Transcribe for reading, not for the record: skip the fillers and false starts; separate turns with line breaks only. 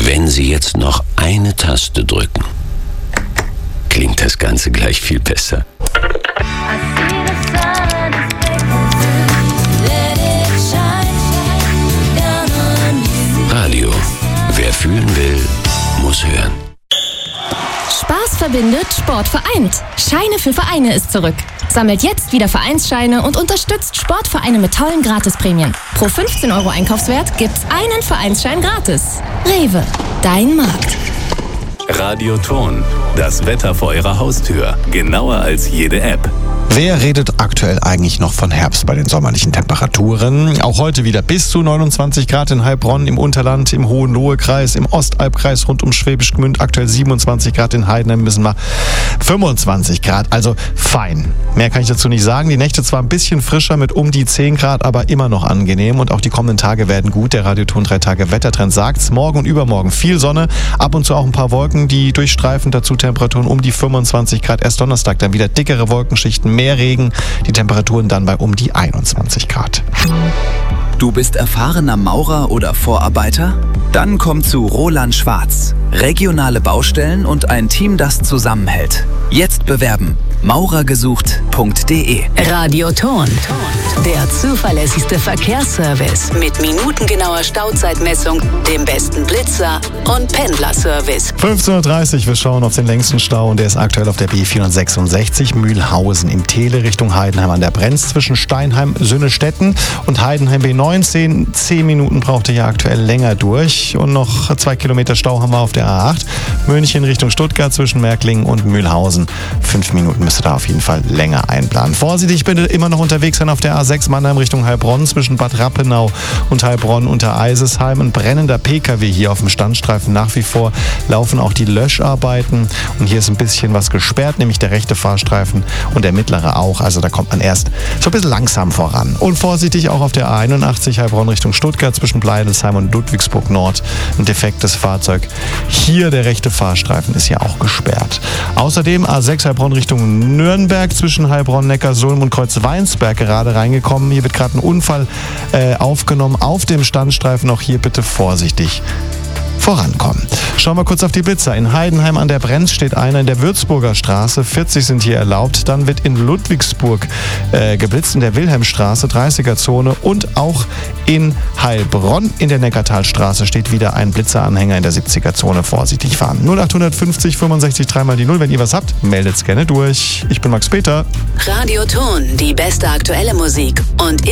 Wenn Sie jetzt noch eine Taste drücken, klingt das Ganze gleich viel besser. Radio. Wer fühlen will, muss hören.
Spaß verbindet, Sport vereint. Scheine für Vereine ist zurück. Sammelt jetzt wieder Vereinsscheine und unterstützt Sportvereine mit tollen Gratisprämien. Pro 15 € Einkaufswert gibt's einen Vereinsschein gratis. Rewe, dein Markt.
Radioton, das Wetter vor Ihrer Haustür. Genauer als jede App.
Wer redet aktuell eigentlich noch von Herbst bei den sommerlichen Temperaturen? Auch heute wieder bis zu 29 Grad in Heilbronn, im Unterland, im Hohenlohe-Kreis, im Ostalbkreis rund um Schwäbisch Gmünd, aktuell 27 Grad in Heidenheim, müssen wir 25 Grad, also fein. Mehr kann ich dazu nicht sagen. Die Nächte zwar ein bisschen frischer mit um die 10 Grad, aber immer noch angenehm und auch die kommenden Tage werden gut. Der Radioton 3-Tage-Wettertrend sagt's. Morgen und übermorgen viel Sonne, ab und zu auch ein paar Wolken, die durchstreifen, dazu Temperaturen um die 25 Grad. Erst Donnerstag dann wieder dickere Wolkenschichten, mehr Regen, die Temperaturen dann bei um die 21 Grad.
Du bist erfahrener Maurer oder Vorarbeiter? Dann komm zu Roland Schwarz. Regionale Baustellen und ein Team, das zusammenhält. Jetzt bewerben. maurergesucht.de.
Radioton. Der zuverlässigste Verkehrsservice mit minutengenauer Stauzeitmessung, dem besten Blitzer und Pendlerservice.
15:30 Uhr, wir schauen auf den längsten Stau und der ist aktuell auf der B466 Mühlhausen im Tele Richtung Heidenheim an der Brenz zwischen Steinheim, Sünnestetten und Heidenheim B19. 10 Minuten braucht ihr ja aktuell länger durch und noch 2 Kilometer Stau haben wir auf der A8 München Richtung Stuttgart zwischen Märklingen und Mühlhausen. 5 Minuten müsst ihr da auf jeden Fall länger einplanen. Vorsichtig bitte immer noch unterwegs sein auf der A6 Mannheim Richtung Heilbronn zwischen Bad Rappenau und Heilbronn unter Eisesheim. Ein brennender PKW hier auf dem Standstreifen. Nach wie vor laufen auch die Löscharbeiten und hier ist ein bisschen was gesperrt, nämlich der rechte Fahrstreifen und der mittlere auch. Also da kommt man erst so ein bisschen langsam voran. Und vorsichtig auch auf der A81 Heilbronn Richtung Stuttgart zwischen Bleidelsheim und Ludwigsburg Nord. Ein defektes Fahrzeug. Hier der rechte Fahrstreifen ist ja auch gesperrt. Außerdem A6 Heilbronn Richtung Nürnberg zwischen Heilbronn, Neckarsulm und Kreuzweinsberg gerade reingekommen. Hier wird gerade ein Unfall aufgenommen auf dem Standstreifen. Auch hier bitte vorsichtig vorankommen. Schauen wir kurz auf die Blitzer. In Heidenheim an der Brenz steht einer in der Würzburger Straße. 40 sind hier erlaubt. Dann wird in Ludwigsburg geblitzt in der Wilhelmstraße, 30er-Zone. Und auch in Heilbronn in der Neckartalstraße steht wieder ein Blitzeranhänger in der 70er-Zone. Vorsichtig fahren. 0850 65 3 die 0. Wenn ihr was habt, meldet's gerne durch. Ich bin Max Peter.
Radioton, die beste aktuelle Musik und